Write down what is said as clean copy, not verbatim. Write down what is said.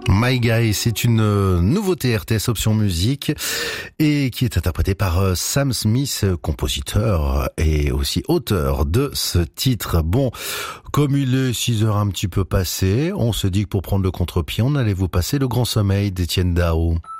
My Guy, c'est une nouveauté RTS Option Musique et qui est interprétée par Sam Smith, compositeur et aussi auteur de ce titre. Bon, comme il est 6 heures un petit peu passé, on se dit que pour prendre le contre-pied, on allait vous passer le grand sommeil d'Étienne Dao.